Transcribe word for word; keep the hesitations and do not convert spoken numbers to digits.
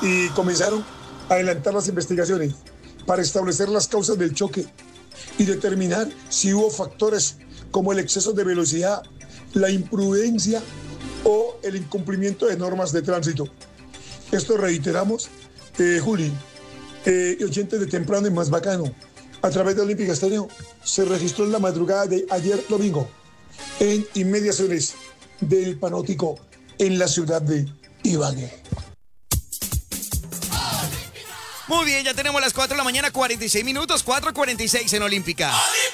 y comenzaron a adelantar las investigaciones para establecer las causas del choque y determinar si hubo factores como el exceso de velocidad, la imprudencia o el incumplimiento de normas de tránsito. Esto reiteramos, eh, Juli, eh, oyentes de temprano y más bacano, a través de Olímpica Estéreo, se registró en la madrugada de ayer domingo en inmediaciones del Panótico en la ciudad de Ibagué. Muy bien, ya tenemos las cuatro de la mañana, cuarenta y seis minutos, cuatro cuarenta y seis en Olímpica.